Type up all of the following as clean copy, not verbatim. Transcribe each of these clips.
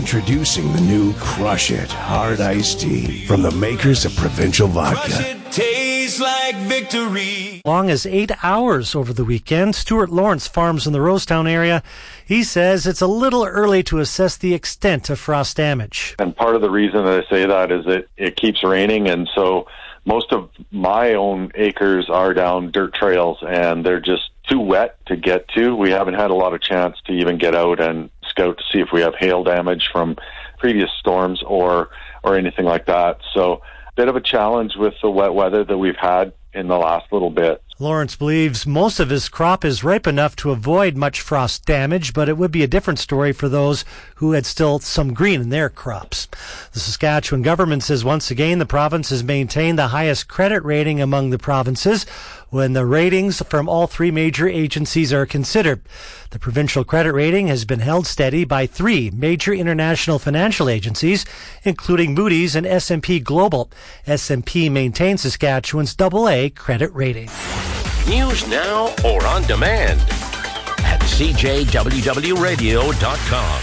Introducing the new Crush It Hard Iced Tea from the makers of Provincial Vodka. Crush it, tastes like victory. Long as 8 hours over the weekend. Stuart Lawrence farms in the Rosetown area. He says it's a little early to assess the extent of frost damage. And part of the reason that I say that is that it keeps raining, and so most of my own acres are down dirt trails, and they're just too wet to get to. We haven't had a lot of chance to even get out and scout to see if we have hail damage from previous storms or anything like that. So a bit of a challenge with the wet weather that we've had in the last little bit. Lawrence believes most of his crop is ripe enough to avoid much frost damage, but it would be a different story for those who had still some green in their crops. The Saskatchewan government says once again the province has maintained the highest credit rating among the provinces when the ratings from all three major agencies are considered. The provincial credit rating has been held steady by three major international financial agencies, including Moody's and S&P Global. S&P maintains Saskatchewan's AA credit rating. News now or on demand at CJWWRadio.com.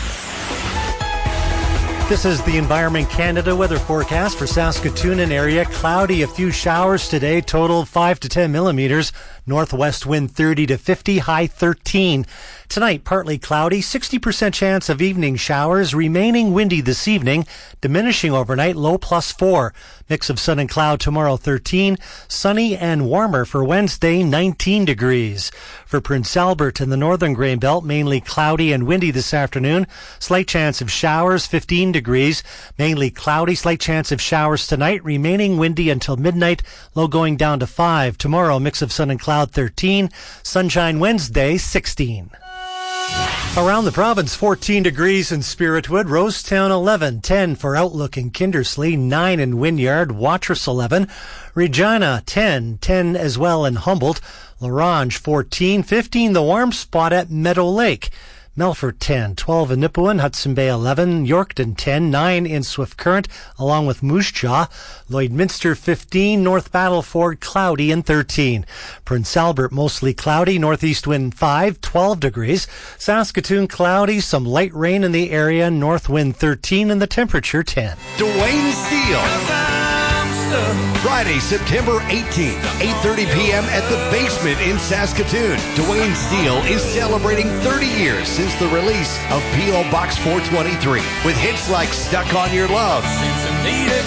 This is the Environment Canada weather forecast for Saskatoon and area. Cloudy, a few showers today, total 5 to 10 millimeters. Northwest wind 30 to 50, high 13. Tonight, partly cloudy, 60% chance of evening showers, remaining windy this evening, diminishing overnight, low +4. Mix of sun and cloud tomorrow, 13. Sunny and warmer for Wednesday, 19 degrees. For Prince Albert and the northern Grain Belt, mainly cloudy and windy this afternoon. Slight chance of showers, 15 degrees. Mainly cloudy, slight chance of showers tonight, remaining windy until midnight, low going down to 5. Tomorrow, mix of sun and cloud, 13. Sunshine Wednesday, 16. Around the province, 14 degrees in Spiritwood, Rosetown 11, 10 for Outlook and Kindersley, 9 in Wynyard, Watrous 11, Regina 10, 10 as well in Humboldt, Larange 14, 15 the warm spot at Meadow Lake. Melfort 10, 12 in Nipawin, Hudson Bay 11, Yorkton 10, 9 in Swift Current, along with Moose Jaw, Lloydminster 15, North Battleford cloudy and 13. Prince Albert mostly cloudy, northeast wind 5, 12 degrees. Saskatoon cloudy, some light rain in the area, north wind 13 and the temperature 10. Dwayne Steele. Friday, September 18th, 8:30 p.m. at the Basement in Saskatoon. Dwayne Steele is celebrating 30 years since the release of P.O. Box 423 with hits like Stuck on Your Love, Since Anita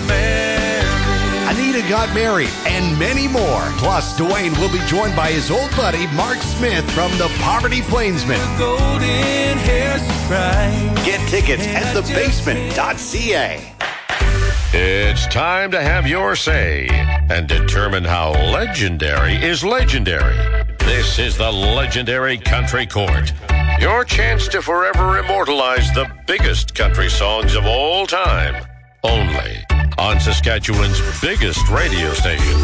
got married, and many more. Plus, Dwayne will be joined by his old buddy Mark Smith from the Poverty Plainsmen. golden hair surprise. Get tickets at thebasement.ca. It's time to have your say and determine how legendary is legendary. This is the Legendary Country Court. Your chance to forever immortalize the biggest country songs of all time. Only on Saskatchewan's biggest radio station,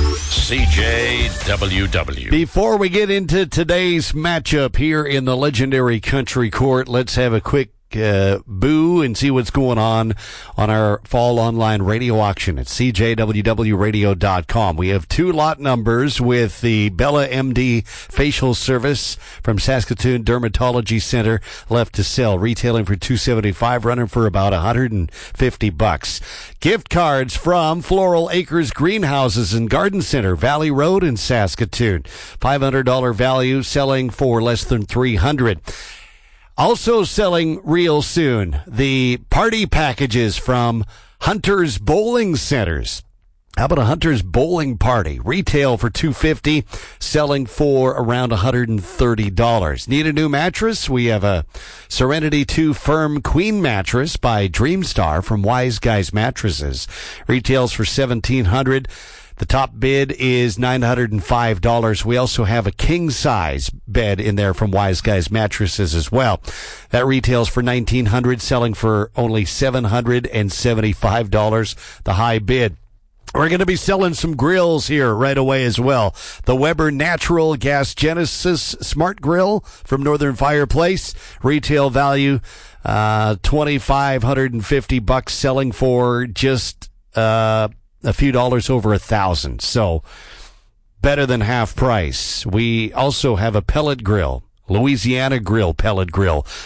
CJWW. Before we get into today's matchup here in the Legendary Country Court, let's have a quick boo and see what's going on our fall online radio auction at CJWWRadio.com. We have two lot numbers with the Bella MD facial service from Saskatoon Dermatology Center left to sell, retailing for $275, running for about $150. Gift cards from Floral Acres Greenhouses and Garden Center, Valley Road in Saskatoon. $500 value, selling for less than $300. Also selling real soon, the party packages from Hunter's Bowling Centers. How about a Hunter's Bowling Party? Retail for $250, selling for around $130. Need a new mattress? We have a Serenity 2 Firm Queen mattress by Dreamstar from Wise Guys Mattresses. Retails for $1,700. The top bid is $905. We also have a king-size bed in there from Wise Guys Mattresses as well. That retails for $1,900, selling for only $775, the high bid. We're going to be selling some grills here right away as well. The Weber Natural Gas Genesis Smart Grill from Northern Fireplace. Retail value, $2,550, selling for just, a few dollars over $1,000. So better than half price. We also have a pellet grill, Louisiana Grill pellet grill